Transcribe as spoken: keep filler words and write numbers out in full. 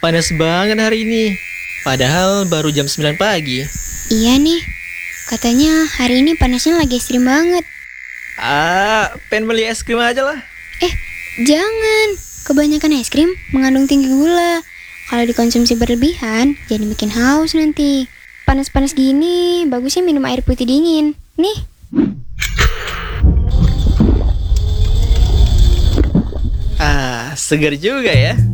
Panas banget hari ini. Padahal baru jam sembilan pagi. Iya nih, katanya hari ini panasnya lagi ekstrim banget. Ah, pengen beli es krim aja lah. Eh, jangan. Kebanyakan es krim mengandung tinggi gula. Kalau dikonsumsi berlebihan, jadi bikin haus nanti. Panas-panas gini, bagusnya minum air putih dingin. Nih. Ah, segar juga ya.